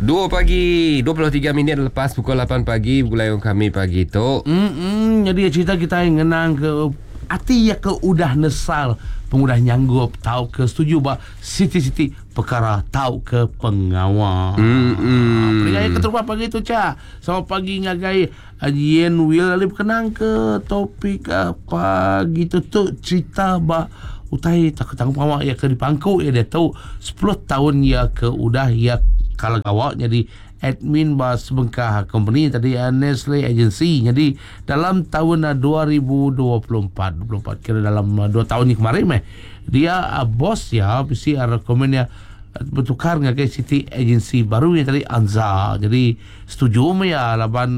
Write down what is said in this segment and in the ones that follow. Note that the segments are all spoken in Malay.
2 pagi 23 minit lepas pukul 8 pagi Bulayong kami pagi tu. Jadi cerita kita yang ngenang ke hati ya ke udah nesal pengudah nyanggup tahu ke setuju bah siti-siti perkara tahu ke pengawal. Peringaya keterubah pagi tu Cak. Sama pagi ngagai Yen Will lalu berkenang ke topik pagi tu cerita bah utai tak ketanggup awak ya ke di pangku ya dia tahu 10 tahun ya ke udah ya kalau awak jadi admin bas sebengkah company tadi Nestle Agency. Jadi dalam tahun 2024 kira dalam 2 tahun ni kemarin dia bos ya mesti rekomen ya bertukar dengan City Agency baru yang tadi Anza. Jadi setuju ya laban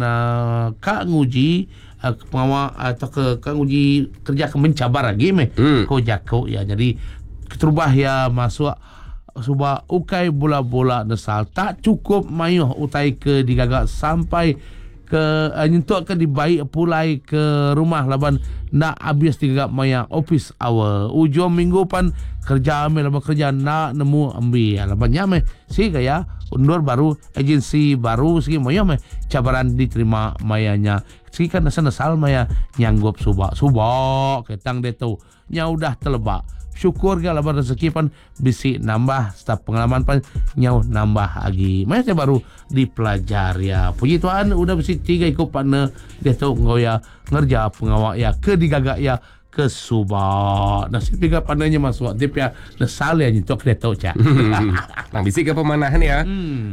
Kak nguji pengawal atau ke nguji kerja ke mencabar lagi ko jako ya. Jadi keterubah ya masuk subah ukai bola-bola nesal tak cukup mayuh utai ke digagak sampai ke nyentuk ke dibaik pulai ke rumah laban nak habis digagak maya office hour ujung minggu pan kerja ambil laban kerja nak nemu ambil laban nyame si gaya undur baru agensi baru segi maya cabaran diterima mayanya segi kan nesal maya nyanggup subak ketang dia tu nya udah telebak syukur ke laban rezeki pan bisi nambah staf pengalaman pan nyau nambah lagi macam baru dipelajari ya puji Tuhan udah bisi 3 ikut partner dia tu ngoya ngerja pengawal ya ke digagak ya ke Subak nasib tiga partnernya masuk dia pia nesal ya nyentuk dia tu Cak. Nang bisi ke pemanahan ya.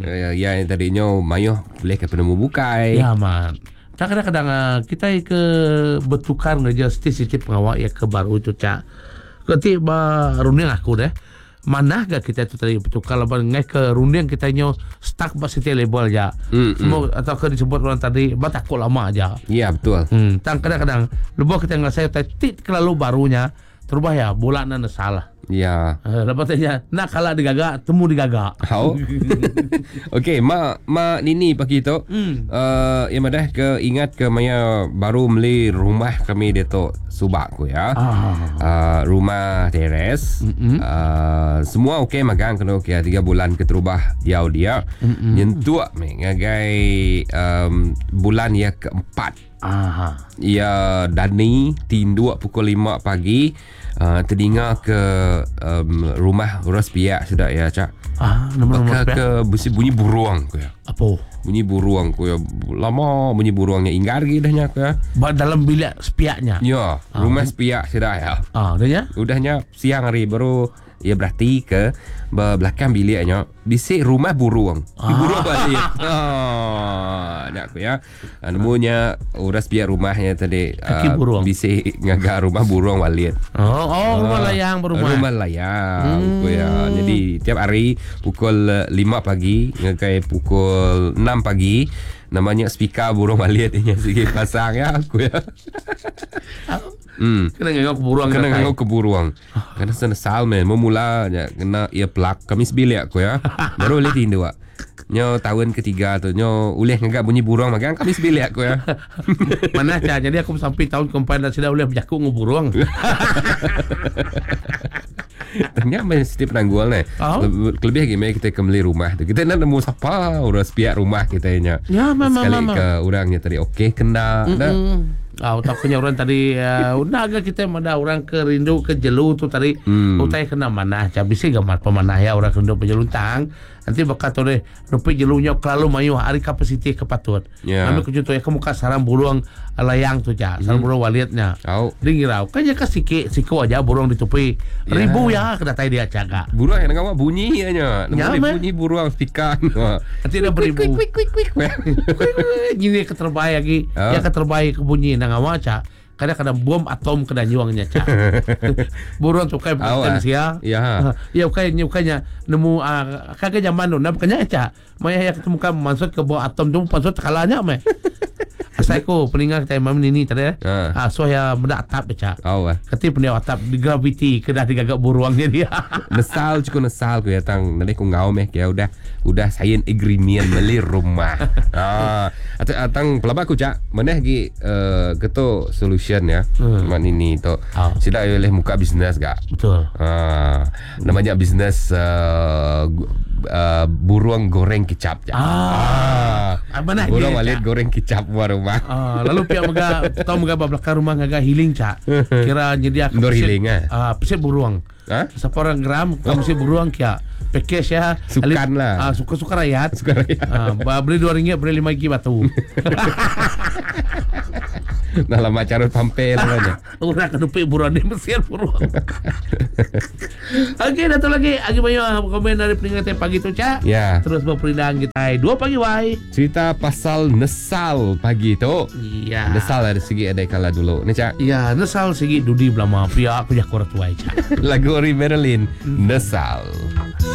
Ya yang tadinya mayuh boleh ke penemu bukai ya man. Kadang-kadang kita ke bertukar ngerja setiap pengawal ya ke baru itu Cak. Ketik runding aku deh. Mana gak kita tu tadi betul kalau ngai ke runding kita nyo stuck bas setiap label aja. Semua atau ke disebut orang tadi batakut lama aja. Ya betul. Kadang-kadang lebih kita ngasih tit kelalu barunya terubah ya bola na salah. Ya. Lepas tanya nak kalah digagak temu digagak. How? Okey, mak Nini pagi tu. Yang madah ke ingat ke maya baru beli rumah kami dia tu Subak ku ya. Rumah teres. Semua okey magang kena okey 3 bulan keterubah yau dia. Nyentuk ngagai bulan ya keempat. Ya Dani tindu pukul 5 pagi. Terdengar ke rumah uras piak sudah ya Cak. Maka ke bunyi buruang ku ya. Apa? Bunyi buruang ku ya. Lama bunyi buruangnya inggar gitu dah ku ya. Dalam bilik sepiaknya. Ya, rumah sepiak sudah ya. Udahnya? Udahnya siang hari baru ya berarti ke belakang biliknya bisik rumah buruang. Buruang balik. Nak aku ya. Namanya uras biar rumahnya tadi bisik ngagak rumah buruang walit. Rumah layang berumah. Rumah layang aku ya. Jadi tiap hari pukul 5 pagi ngagai pukul 6 pagi namanya speaker burung walit nya sikit pasang ya aku ya. Kena ngengok ke buruang. Kena ngengok ke buruang. Kena senesal men. Memula kena ia plug kami sebilik aku ya. Baru boleh tindu ak. Nyo tahun ketiga tu nyo uleh ngagak bunyi buruang magang kami sebilik aku ya. Mana Cak? Jadi aku sampai tahun keempat dah sudah boleh berjakuk ngeburuang. Ternyata mesti penanggual ni. Lebih lagi kita kembali rumah tu. Kita nak nemu siapa urus pihak rumah kita nya. Ya memang. Sekali ke orangnya tadi okey kena dah. Takutnya orang tadi udah agak kita ada orang ke rindu ke jelu tu tadi utai kena mana habis gambar pemanah ya orang rindu pejelutang nanti bakat oleh rupi jelunya kelalu mayu hari kapasiti kepatut ambil kejut ya ke muka sarang buruang layang tu Cak sarang buruang waliatnya dingirau kayaknya ke siko aja buruang ditupi ribu ya kedatai dia Cak buruang yang ngawak bunyi nya bunyi buruang stikan nanti ada beribu gini keterbaik lagi ya keterbaik bunyi nang awak Cak kadang-kadang bom atom kena nyuangnya Cak. Buruan tu kayak bukan sia. Ya kayaknya nemu kagak zaman tu nak kanya Cak. Maya ya ketemu kan masuk ke bom atom tu masuk kalanya meh. Asaiku peningat kita mam ini tadi so ya mendak atap Cak. Kati pendia atap di gravity kedah digagak buruangnya dia. Nesal cukup nesal ku ya tang nanti ku ngau meh ya udah sign agreement beli rumah. Atang pelabak ku Cak. Maneh gi keto solution ya. Man ini tu. Sila boleh muka bisnes gak? Betul. Namanya bisnes Buruang goreng kicap je. Mana Buruang walit goreng kicap buat rumah. Lalu pihak maga belakang rumah ngaga hiling cak. Kira jadi Ndor hiling peset buruang. Seporang gram kamu si buruang kia. Package ya. Sukan lah. Suka rakyat. Suka rakyat. Beli RM2 beli 5 GB batu. Nah lama carut pampel lah. Orang kedupi buruan di Mesir buruang. Okey, datang lagi. Agi banyak komen dari peningkat pagi tu cak. Ya. Terus berperindang kita 2 pagi wai. Cerita pasal nesal pagi tu. Iya. Nesal dari segi ada kala dulu. Ni cak. Iya, nesal segi dudi belama pia aku jak kurat wai cak. Lagu Ori Marilyn. Nesal.